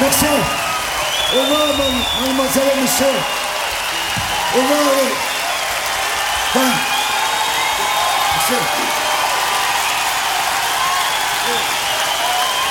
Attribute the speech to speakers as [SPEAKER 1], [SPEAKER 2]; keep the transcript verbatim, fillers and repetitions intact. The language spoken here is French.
[SPEAKER 1] Merci. Au revoir, mademoiselle et monsieur. Au revoir. Voilà. Merci.